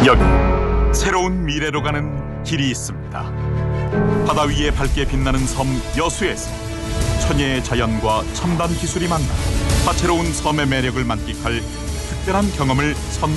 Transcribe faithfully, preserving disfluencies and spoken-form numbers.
여기 새로운 미래로 가는 길이 있습니다. 바다 위에 밝게 빛나는 섬 여수에서 천혜의 자연과 첨단 기술이 만나 다채로운 섬의 매력을 만끽할 특별한 경험을 선물